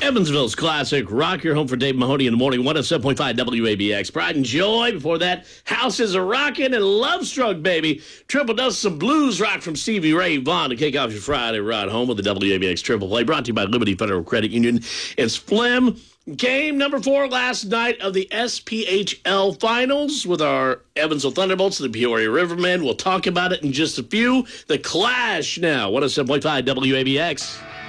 Evansville's classic rock, your home for Dave Mahoney in the morning, 107.5 WABX. Pride and Joy. Before that, House is a Rockin' and Love Struck, baby. Triple does some blues rock from Stevie Ray Vaughan to kick off your Friday ride home with the WABX Triple Play, brought to you by Liberty Federal Credit Union. It's Phlegm. Game number 4 last night of the SPHL Finals with our Evansville Thunderbolts and the Peoria Rivermen. We'll talk about it in just a few. The Clash now, 107.5 WABX.